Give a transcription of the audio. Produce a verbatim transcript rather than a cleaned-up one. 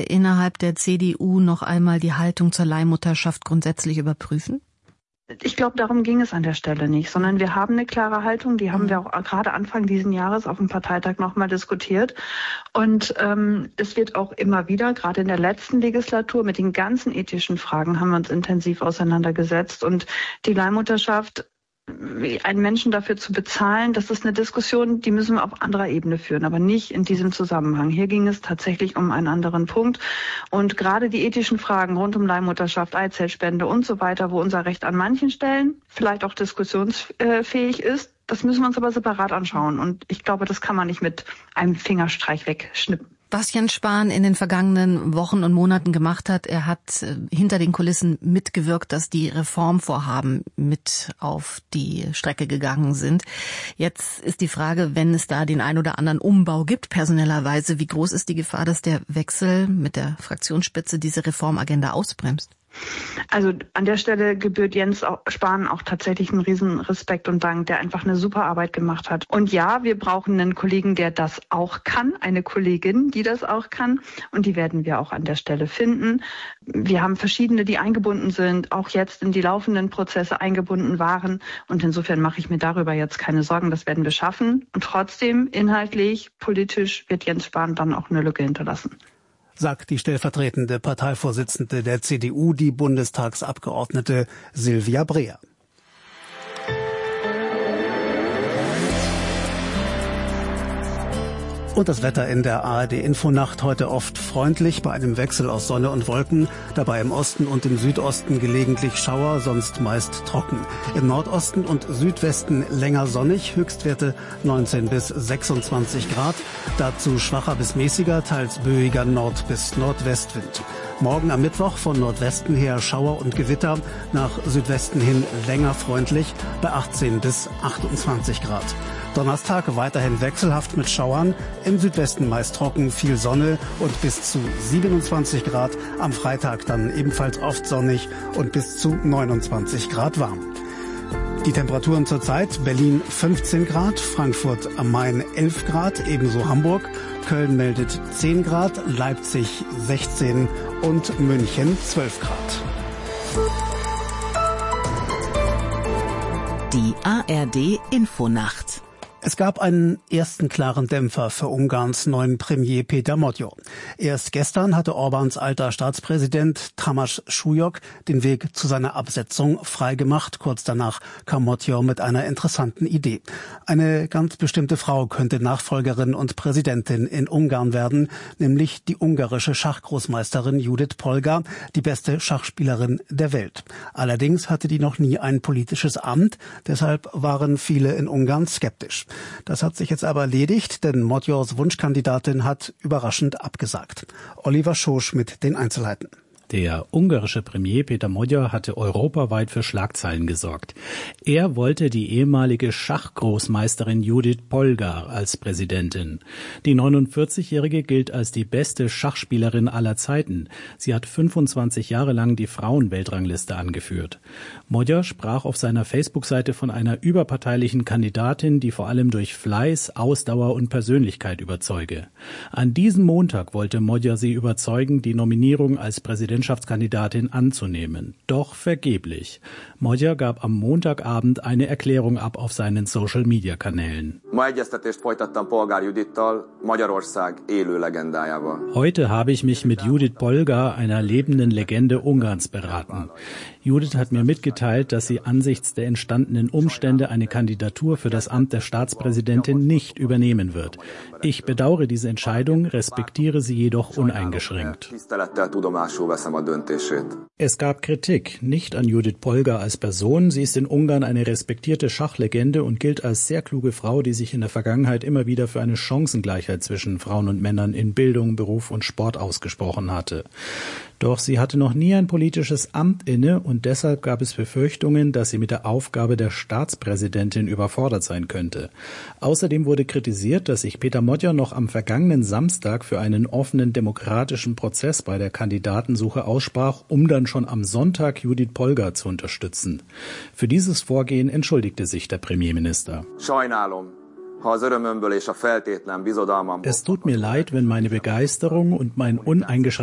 innerhalb der C D U noch einmal die Haltung zur Leihmutterschaft grundsätzlich überprüfen? Ich glaube, darum ging es an der Stelle nicht, sondern wir haben eine klare Haltung, die haben wir auch gerade Anfang diesen Jahres auf dem Parteitag nochmal diskutiert. Und ähm, es wird auch immer wieder, gerade in der letzten Legislatur, mit den ganzen ethischen Fragen haben wir uns intensiv auseinandergesetzt. Und die Leihmutterschaft, einen Menschen dafür zu bezahlen, das ist eine Diskussion, die müssen wir auf anderer Ebene führen, aber nicht in diesem Zusammenhang. Hier ging es tatsächlich um einen anderen Punkt. Und gerade die ethischen Fragen rund um Leihmutterschaft, Eizellspende und so weiter, wo unser Recht an manchen Stellen vielleicht auch diskussionsfähig ist, das müssen wir uns aber separat anschauen. Und ich glaube, das kann man nicht mit einem Fingerstreich wegschnippen. Was Jens Spahn in den vergangenen Wochen und Monaten gemacht hat, er hat hinter den Kulissen mitgewirkt, dass die Reformvorhaben mit auf die Strecke gegangen sind. Jetzt ist die Frage, wenn es da den ein oder anderen Umbau gibt, personellerweise, wie groß ist die Gefahr, dass der Wechsel mit der Fraktionsspitze diese Reformagenda ausbremst? Also an der Stelle gebührt Jens Spahn auch tatsächlich einen riesen Respekt und Dank, der einfach eine super Arbeit gemacht hat. Und ja, wir brauchen einen Kollegen, der das auch kann, eine Kollegin, die das auch kann. Und die werden wir auch an der Stelle finden. Wir haben verschiedene, die eingebunden sind, auch jetzt in die laufenden Prozesse eingebunden waren. Und insofern mache ich mir darüber jetzt keine Sorgen, das werden wir schaffen. Und trotzdem, inhaltlich, politisch wird Jens Spahn dann auch eine Lücke hinterlassen. Sagt die stellvertretende Parteivorsitzende der C D U, die Bundestagsabgeordnete Silvia Breer. Und das Wetter in der A R D-Infonacht heute oft freundlich, bei einem Wechsel aus Sonne und Wolken, dabei im Osten und im Südosten gelegentlich Schauer, sonst meist trocken. Im Nordosten und Südwesten länger sonnig, Höchstwerte neunzehn bis sechsundzwanzig Grad, dazu schwacher bis mäßiger, teils böiger Nord- bis Nordwestwind. Morgen am Mittwoch von Nordwesten her Schauer und Gewitter, nach Südwesten hin länger freundlich, bei achtzehn bis achtundzwanzig Grad. Donnerstag weiterhin wechselhaft mit Schauern, im Südwesten meist trocken, viel Sonne und bis zu siebenundzwanzig Grad. Am Freitag dann ebenfalls oft sonnig und bis zu neunundzwanzig Grad warm. Die Temperaturen zurzeit: Berlin fünfzehn Grad, Frankfurt am Main elf Grad, ebenso Hamburg, Köln meldet zehn Grad, Leipzig sechzehn und München zwölf Grad. Die A R D-Infonacht. Es gab einen ersten klaren Dämpfer für Ungarns neuen Premier Péter Magyar. Erst gestern hatte Orbáns alter Staatspräsident Tamás Súlyog den Weg zu seiner Absetzung freigemacht. Kurz danach kam Magyar mit einer interessanten Idee. Eine ganz bestimmte Frau könnte Nachfolgerin und Präsidentin in Ungarn werden, nämlich die ungarische Schachgroßmeisterin Judith Polgar, die beste Schachspielerin der Welt. Allerdings hatte die noch nie ein politisches Amt, deshalb waren viele in Ungarn skeptisch. Das hat sich jetzt aber erledigt, denn Magyars Wunschkandidatin hat überraschend abgesagt. Oliver Schosch mit den Einzelheiten. Der ungarische Premier Péter Magyar hatte europaweit für Schlagzeilen gesorgt. Er wollte die ehemalige Schachgroßmeisterin Judith Polgar als Präsidentin. Die neunundvierzigjährige gilt als die beste Schachspielerin aller Zeiten. Sie hat fünfundzwanzig Jahre lang die Frauenweltrangliste angeführt. Magyar sprach auf seiner Facebook-Seite von einer überparteilichen Kandidatin, die vor allem durch Fleiß, Ausdauer und Persönlichkeit überzeuge. An diesem Montag wollte Magyar sie überzeugen, die Nominierung als Präsidentin Präsidentschaftskandidatin anzunehmen. Doch vergeblich. Magyar gab am Montagabend eine Erklärung ab auf seinen Social-Media-Kanälen. Heute habe ich mich mit Judith Polgar, einer lebenden Legende Ungarns, beraten. Judith hat mir mitgeteilt, dass sie angesichts der entstandenen Umstände eine Kandidatur für das Amt der Staatspräsidentin nicht übernehmen wird. Ich bedauere diese Entscheidung, respektiere sie jedoch uneingeschränkt. Es gab Kritik, nicht an Judith Polgar als Person. Sie ist in Ungarn eine respektierte Schachlegende und gilt als sehr kluge Frau, die sich in der Vergangenheit immer wieder für eine Chancengleichheit zwischen Frauen und Männern in Bildung, Beruf und Sport ausgesprochen hatte. Doch sie hatte noch nie ein politisches Amt inne und deshalb gab es Befürchtungen, dass sie mit der Aufgabe der Staatspräsidentin überfordert sein könnte. Außerdem wurde kritisiert, dass sich Péter Magyar noch am vergangenen Samstag für einen offenen demokratischen Prozess bei der Kandidatensuche aussprach, um dann schon am Sonntag Judith Polgar zu unterstützen. Für dieses Vorgehen entschuldigte sich der Premierminister. Es tut mir leid, wenn meine Begeisterung und mein uneingeschränktes